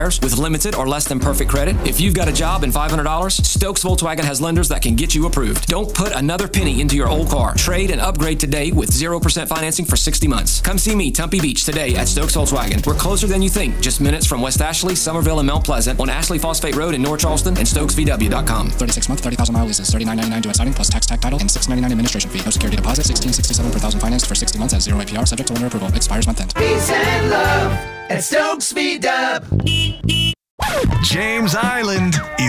with limited or less than perfect credit. If you've got a job and $500, Stokes Volkswagen has lenders that can get you approved. Don't put another penny into your old car. Trade and upgrade today with 0% financing for 60 months. Come see me, Tumpy Beach, today at Stokes Volkswagen. We're closer than you think, just minutes from West Ashley, Somerville, and Mount Pleasant on Ashley Phosphate Road in North Charleston and StokesVW.com. 36-month, 30,000-mile leases, $39.99 due at signing plus tax, tag title, and $6.99 administration fee. No security deposit, $16.67 per thousand financed for 60 months at 0 APR, subject to lender approval. Expires month end. Peace and love at Stokes VW. James Island is